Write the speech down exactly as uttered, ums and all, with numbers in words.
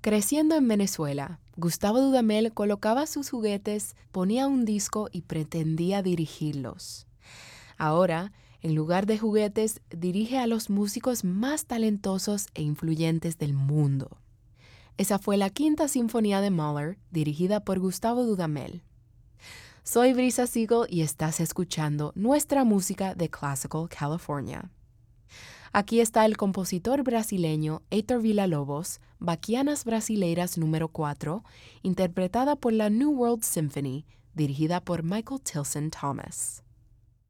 Creciendo en Venezuela, Gustavo Dudamel colocaba sus juguetes, ponía un disco y pretendía dirigirlos. Ahora, en lugar de juguetes, dirige a los músicos más talentosos e influyentes del mundo. Esa fue la Quinta Sinfonía de Mahler, dirigida por Gustavo Dudamel. Soy Brisa Siegel y estás escuchando nuestra música de Classical California. Aquí está el compositor brasileño Heitor Villa-Lobos, Baquianas Brasileiras número cuatro, interpretada por la New World Symphony, dirigida por Michael Tilson Thomas.